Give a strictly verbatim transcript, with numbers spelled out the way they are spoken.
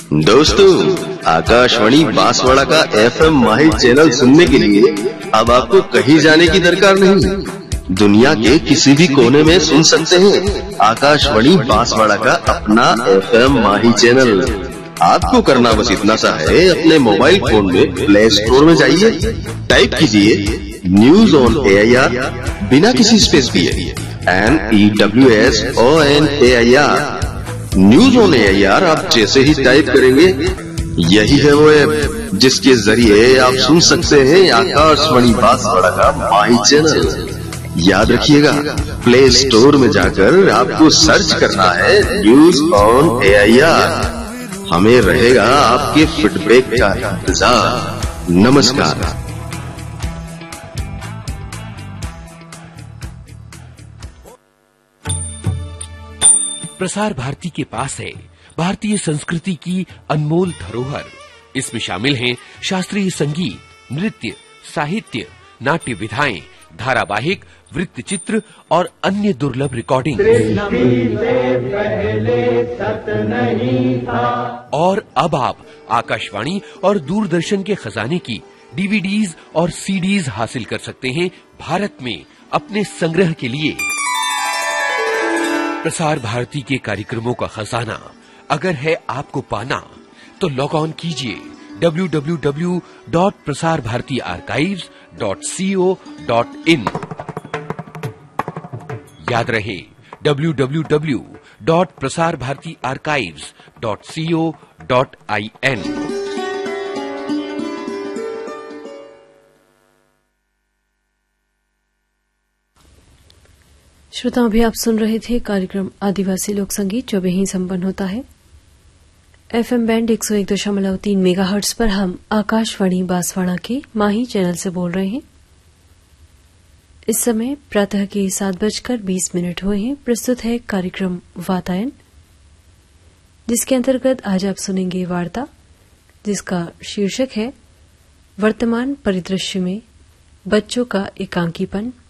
दोस्तों, आकाशवाणी बांसवाड़ा का एफएम माही चैनल सुनने के लिए अब आपको कहीं जाने की दरकार नहीं। दुनिया के किसी भी कोने में सुन सकते हैं आकाशवाणी बांसवाड़ा का अपना एफएम माही चैनल। आपको करना बस इतना सा है, अपने मोबाइल फोन में प्ले स्टोर में जाइए, टाइप कीजिए news on A I R बिना किसी स्पेस दिए, N E W S O N A I R. News on A I R आप जैसे ही टाइप करेंगे, यही है वो ऐप जिसके जरिए आप सुन सकते हैं आकाशवाणी बांसवाड़ा का माही चैनल। याद रखिएगा, प्ले स्टोर में जाकर आपको सर्च करना है news on A I R. हमें रहेगा आपके फीडबैक का इंतजार। नमस्कार। प्रसार भारती के पास है भारतीय संस्कृति की अनमोल धरोहर। इसमें शामिल हैं शास्त्रीय संगीत, नृत्य, साहित्य, नाट्य विधाएं, धारावाहिक, वृत्तचित्र और अन्य दुर्लभ रिकॉर्डिंग। और अब आप आकाशवाणी और दूरदर्शन के खजाने की डीवीडीज और सीडीज हासिल कर सकते हैं भारत में अपने संग्रह के लिए। प्रसार भारती के कार्यक्रमों का खजाना अगर है आपको पाना, तो लॉग ऑन कीजिए W W W dot Prasar Bharati archives dot C O dot in. याद रहे W W W dot Prasar Bharati archives dot C O dot I N. श्रोताओं, अभी आप सुन रहे थे कार्यक्रम आदिवासी लोक संगीत, जो यहीं संपन्न होता है एफएम बैंड एक सौ एक दशमलव तीन मेगाहर्ट्ज पर। हम आकाशवाणी बांसवाड़ा के माही चैनल से बोल रहे हैं। इस समय प्रातः के सात बजकर बीस मिनट हुए हैं। प्रस्तुत है कार्यक्रम वातायन, जिसके अंतर्गत आज आप सुनेंगे वार्ता, जिसका शीर्षक है वर्तमान परिदृश्य में बच्चों का एकांकीपन।